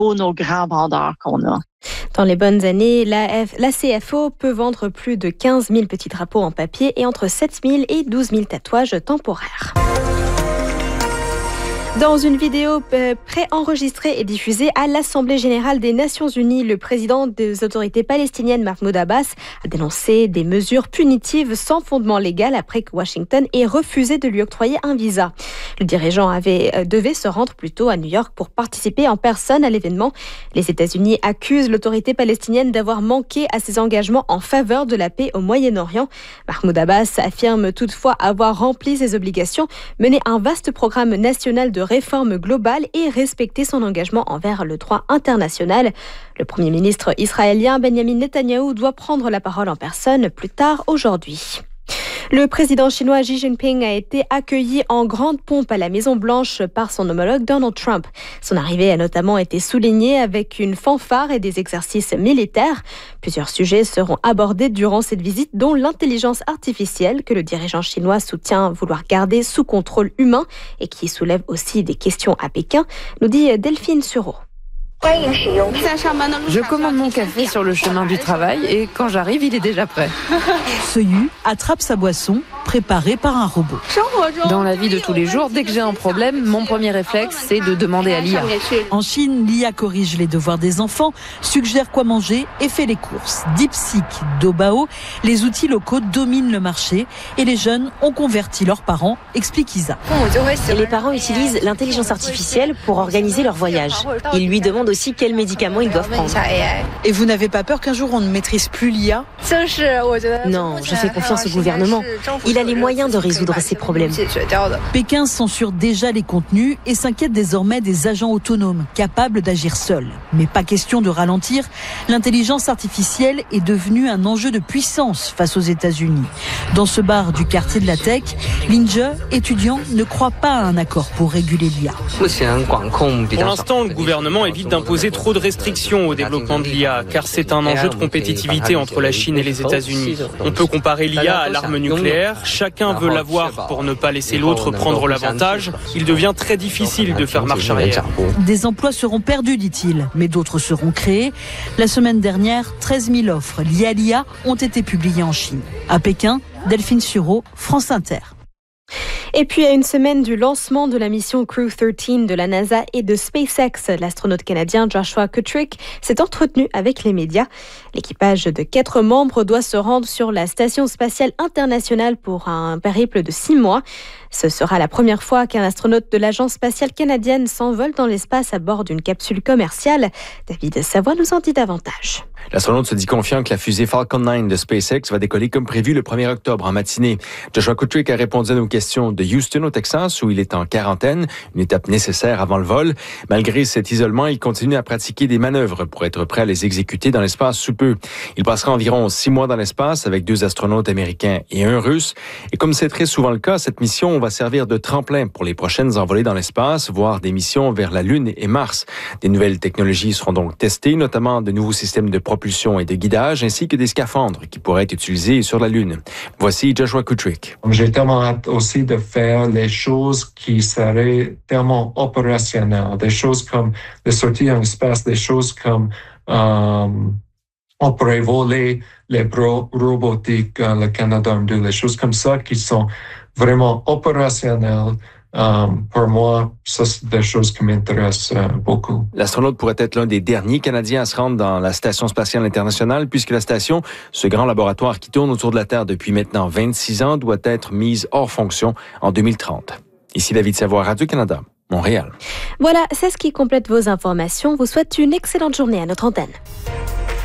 pour nos grands vendeurs qu'on a. Dans les bonnes années, la CFO peut vendre plus de 15 000 petits drapeaux en papier et entre 7 000 et 12 000 tatouages temporaires. Dans une vidéo préenregistrée et diffusée à l'Assemblée générale des Nations unies, le président des autorités palestiniennes, Mahmoud Abbas, a dénoncé des mesures punitives sans fondement légal après que Washington ait refusé de lui octroyer un visa. Le dirigeant devait se rendre plus tôt à New York pour participer en personne à l'événement. Les États-Unis accusent l'autorité palestinienne d'avoir manqué à ses engagements en faveur de la paix au Moyen-Orient. Mahmoud Abbas affirme toutefois avoir rempli ses obligations, mené un vaste programme national de réforme globale et respecter son engagement envers le droit international. Le Premier ministre israélien Benjamin Netanyahou doit prendre la parole en personne plus tard aujourd'hui. Le président chinois Xi Jinping a été accueilli en grande pompe à la Maison-Blanche par son homologue Donald Trump. Son arrivée a notamment été soulignée avec une fanfare et des exercices militaires. Plusieurs sujets seront abordés durant cette visite, dont l'intelligence artificielle que le dirigeant chinois soutient vouloir garder sous contrôle humain et qui soulève aussi des questions à Pékin, nous dit Delphine Sureau. Je commande mon café sur le chemin du travail et quand j'arrive, il est déjà prêt. Seuil attrape sa boisson, préparée par un robot. Dans la vie de tous les jours, dès que j'ai un problème, mon premier réflexe, c'est de demander à l'IA. En Chine, l'IA corrige les devoirs des enfants, suggère quoi manger et fait les courses. DeepSeek, Dobao, les outils locaux dominent le marché et les jeunes ont converti leurs parents, explique Isa. Et les parents utilisent l'intelligence artificielle pour organiser leur voyage. Ils lui demandent aussi quels médicaments ils doivent prendre. Et vous n'avez pas peur qu'un jour on ne maîtrise plus l'IA ? Non, je fais confiance au gouvernement. Il a les moyens de résoudre ces problèmes. Pékin censure déjà les contenus et s'inquiète désormais des agents autonomes, capables d'agir seuls. Mais pas question de ralentir. L'intelligence artificielle est devenue un enjeu de puissance face aux États-Unis. Dans ce bar du quartier de la Tech, Linje, étudiant, ne croit pas à un accord pour réguler l'IA. Pour l'instant, le gouvernement évite d'imposer trop de restrictions au développement de l'IA, car c'est un enjeu de compétitivité entre la Chine et les États-Unis. On peut comparer l'IA à l'arme nucléaire. Chacun veut l'avoir pour ne pas laisser l'autre prendre l'avantage. Il devient très difficile de faire marche arrière. Des emplois seront perdus, dit-il, mais d'autres seront créés. La semaine dernière, 13 000 offres liées à l'IA ont été publiées en Chine. À Pékin, Delphine Sureau, France Inter. Et puis, à une semaine du lancement de la mission Crew 13 de la NASA et de SpaceX, l'astronaute canadien Joshua Kutrick s'est entretenu avec les médias. L'équipage de 4 membres doit se rendre sur la Station spatiale internationale pour un périple de 6 mois. Ce sera la première fois qu'un astronaute de l'Agence spatiale canadienne s'envole dans l'espace à bord d'une capsule commerciale. David Savoie nous en dit davantage. L'astronaute se dit confiant que la fusée Falcon 9 de SpaceX va décoller comme prévu le 1er octobre en matinée. Joshua Kutrick a répondu à nos questions de Houston au Texas où il est en quarantaine, une étape nécessaire avant le vol. Malgré cet isolement, il continue à pratiquer des manœuvres pour être prêt à les exécuter dans l'espace sous peu. Il passera environ 6 mois dans l'espace avec 2 astronautes américains et un russe. Et comme c'est très souvent le cas, cette mission va servir de tremplin pour les prochaines envolées dans l'espace, voire des missions vers la Lune et Mars. Des nouvelles technologies seront donc testées, notamment de nouveaux systèmes de propulsion et de guidage, ainsi que des scaphandres qui pourraient être utilisés sur la Lune. Voici Joshua Kutrick. J'ai tellement hâte aussi de faire les choses qui seraient tellement opérationnelles, des choses comme de sortir en espace, des choses comme on pourrait voler les robotiques, le Canadarm2, les choses comme ça qui sont vraiment opérationnelles. Pour moi, ça, c'est des choses qui m'intéressent beaucoup. L'astronaute pourrait être l'un des derniers Canadiens à se rendre dans la Station spatiale internationale, puisque la station, ce grand laboratoire qui tourne autour de la Terre depuis maintenant 26 ans, doit être mise hors fonction en 2030. Ici David Savoie, Radio-Canada, Montréal. Voilà, c'est ce qui complète vos informations. Vous souhaite une excellente journée à notre antenne.